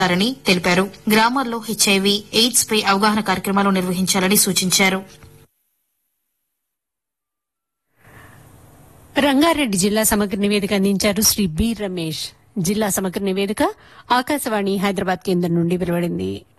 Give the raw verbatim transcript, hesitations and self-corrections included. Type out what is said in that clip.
ారని తెలిపారు. గ్రామాల్లో HIV AIDS పై అవగాహన కార్యక్రమాలు నిర్వహించాలని సూచించారు. రంగారెడ్డి జిల్లా సమగ్ర నివేదిక అందించారు శ్రీ బి రమేష్. జిల్లా సమగ్ర నివేదిక ఆకాశవాణి హైదరాబాద్ కేంద్రం నుండి వెలువడింది.